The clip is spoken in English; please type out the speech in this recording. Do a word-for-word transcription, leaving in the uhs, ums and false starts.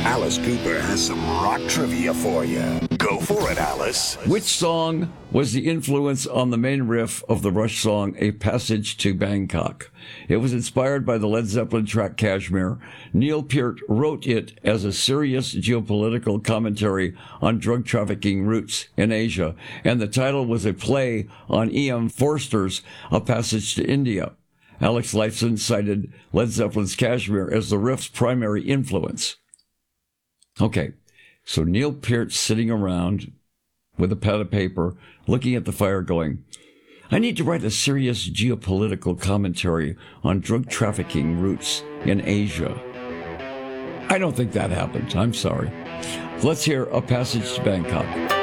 Alice Cooper has some rock trivia for you. Go for it, Alice. Which song was the influence on the main riff of the Rush song A Passage to Bangkok? It was inspired by the Led Zeppelin track Kashmir. Neil Peart wrote it as a serious geopolitical commentary on drug trafficking routes in Asia, and the title was a play on E M Forster's A Passage to India. Alex Lifeson cited Led Zeppelin's Kashmir as the riff's primary influence. Okay, so Neil Peart's sitting around with a pad of paper, looking at the fire going, I need to write a serious geopolitical commentary on drug trafficking routes in Asia. I don't think that happened. I'm sorry. Let's hear A Passage to Bangkok.